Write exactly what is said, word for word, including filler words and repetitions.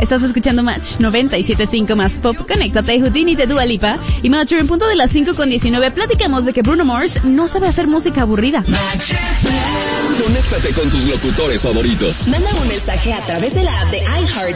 Estás escuchando Match noventa y siete punto cinco más pop. Conéctate, Houdini de Dua Lipa. Y Match, en punto de las cinco con diecinueve, platicamos de que Bruno Mars no sabe hacer música aburrida. Conéctate con tus locutores favoritos. Manda un mensaje a través de la app de iHeart